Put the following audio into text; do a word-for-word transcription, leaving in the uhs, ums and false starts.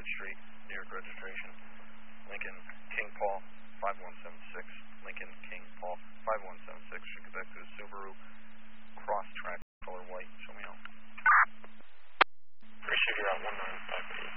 Floyd Street, New York registration. Lincoln King Paul five one seven six. Lincoln King Paul five one seven six.